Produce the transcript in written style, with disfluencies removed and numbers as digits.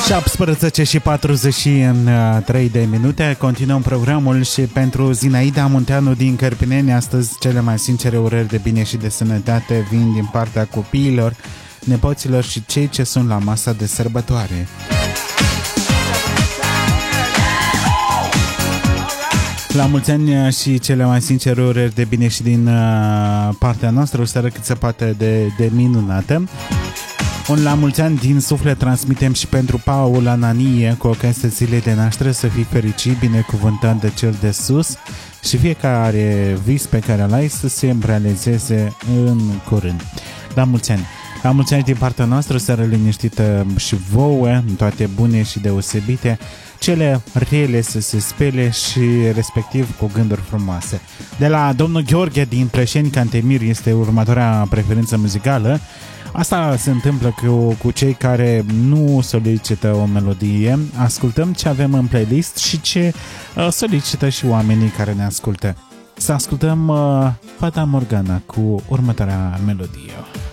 17 și 43 de minute. Continuăm programul și pentru Zinaida Munteanu din Cărpineni, astăzi cele mai sincere urări de bine și de sănătate vin din partea copiilor, nepoților și cei ce sunt la masa de sărbătoare. La mulți ani și cele mai sincere urări de bine și din partea noastră, o seară cât se poate de minunată. Un la mulți ani din suflet transmitem și pentru Paul Ananie cu ocazia zilei de naștere, să fii fericit, binecuvântat de cel de sus și fiecare vis pe care îl ai să se realizeze în curând. La mulți ani! La mulți ani din partea noastră, o seară liniștită și vouă, toate bune și deosebite, cele rele să se spele și respectiv cu gânduri frumoase. De la domnul Gheorghe din Preșeni, Cantemir, este următoarea preferință muzicală. Asta se întâmplă cu cei care nu solicită o melodie. Ascultăm ce avem în playlist și ce solicită și oamenii care ne ascultă. Să ascultăm Fata Morgana cu următoarea melodie.